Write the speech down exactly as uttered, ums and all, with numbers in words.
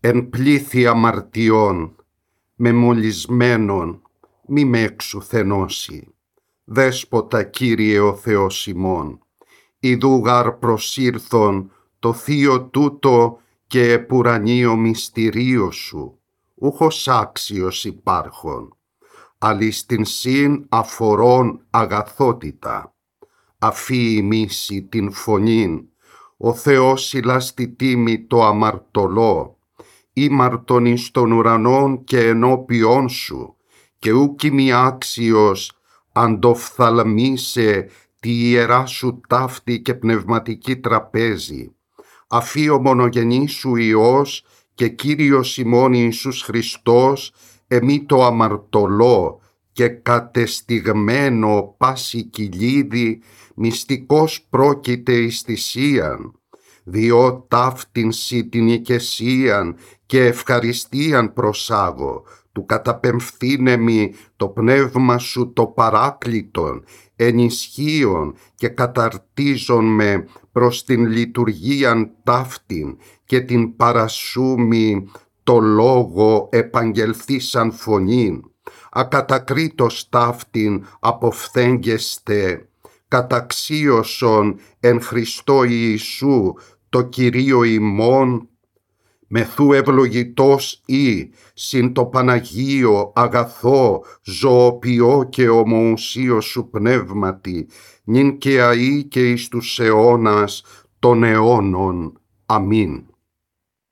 Εν πλήθη αμαρτιών, μεμολισμένων, μη με εξουθενώσει. Δέσποτα Κύριε ο Θεός ημών, ιδού γαρ προσήλθον το θείο τούτο και επουρανίο μυστηρίο σου, ούχος άξιος υπάρχον, αλλης την συν αφορών αγαθότητα. Αφή ημίσει την φωνήν, ο Θεός ηλάς τη τίμη το αμαρτωλό, ήμαρτον εις των ουρανών και ενώπιόν σου, και ούκ ημι άξιος αντοφθαλμίσαι τη ιερά σου ταύτη και πνευματική τραπέζη. Αφή ο μονογενής σου Υιός και Κύριος ημών Ιησούς Χριστός εμεί το αμαρτωλό και κατεστιγμένο πάση κοιλίδι μυστικός πρόκειται εις θυσίαν, διό ταύτην σοι την οικεσίαν και ευχαριστίαν προσάγω, του καταπεμφθήνεμι το πνεύμα σου το παράκλητον, ενισχύον και καταρτίζον με προς την λειτουργίαν ταύτην και την παρασούμη το λόγο επαγγελθήσαν φωνήν. Ακατακρίτως ταύτην αποφθέγγεστε, καταξίωσον εν Χριστώ Ιησού το Κυρίο ημών, μεθού ευλογητός ή συν το Παναγίο αγαθό ζωοποιό και ομοουσίο σου πνεύματι, νυν και αεί και εις τους αιώνας των αιώνων. Αμήν.